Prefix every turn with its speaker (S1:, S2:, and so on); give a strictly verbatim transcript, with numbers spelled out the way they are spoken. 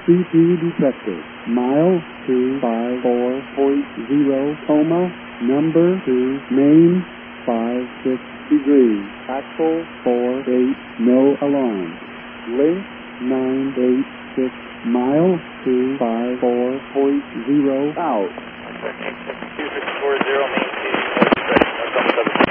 S1: C P detected. Mile two five four point zero, coma, number two, main, five six degrees. Axle four eight, no alarm. Link nine eight six, mile two five four point zero, out.
S2: two six four zero, main two,